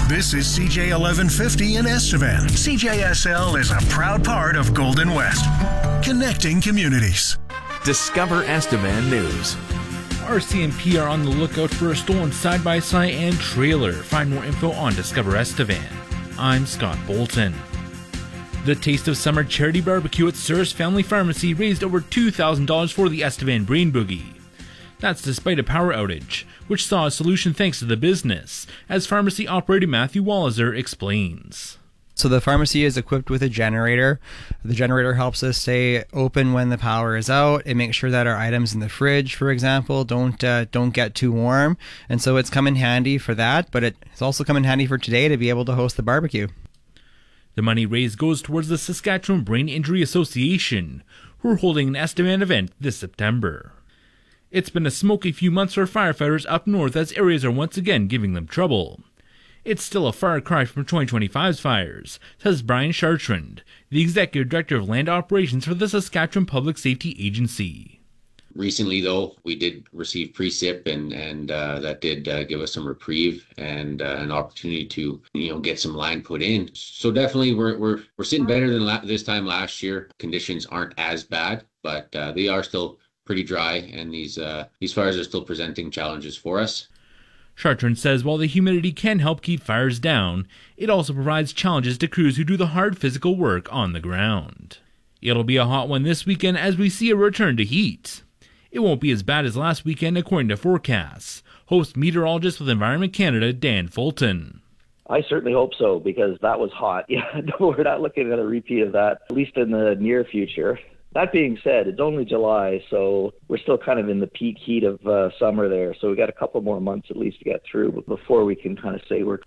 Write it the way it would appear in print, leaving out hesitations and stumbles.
This is CJ 1150 in Estevan. CJSL is a proud part of Golden West, connecting communities. Discover Estevan News. RCMP are on the lookout for a stolen side-by-side and trailer. Find more info on Discover Estevan. I'm Scott Bolton. The Taste of Summer charity barbecue at Sir's Family Pharmacy raised over $2,000 for the Estevan Brain Boogie. That's despite a power outage, which saw a solution thanks to the business, as pharmacy operator Matthew Walliser explains. So the pharmacy is equipped with a generator. The generator helps us stay open when the power is out. It makes sure that our items in the fridge, for example, don't get too warm. And so it's come in handy for that, but it's also come in handy for today to be able to host the barbecue. The money raised goes towards the Saskatchewan Brain Injury Association, who are holding an Estevan event this September. It's been a smoky few months for firefighters up north as areas are once again giving them trouble. It's still a far cry from 2025's fires, says Brian Chartrand, the Executive Director of Land Operations for the Saskatchewan Public Safety Agency. Recently, though, we did receive precip, and that did give us some reprieve and an opportunity to, get some line put in. So definitely, we're sitting better than this time last year. Conditions aren't as bad, but they are still pretty dry, and these fires are still presenting challenges for us. Chartrand says while the humidity can help keep fires down, it also provides challenges to crews who do the hard physical work on the ground. It'll be a hot one this weekend as we see a return to heat. It won't be as bad as last weekend according to forecasts. Host meteorologist with Environment Canada, Dan Fulton. I certainly hope so, because that was hot. Yeah, we're not looking at a repeat of that, at least in the near future. That being said, it's only July, so we're still kind of in the peak heat of summer there. So we got a couple more months at least to get through before we can kind of say we're